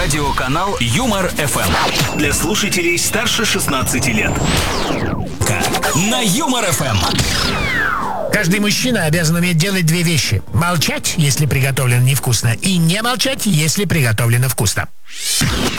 Радиоканал Юмор ФМ. Для слушателей старше 16 лет. На Юмор ФМ. Каждый мужчина обязан уметь делать две вещи: молчать, если приготовлено невкусно, и не молчать, если приготовлено вкусно.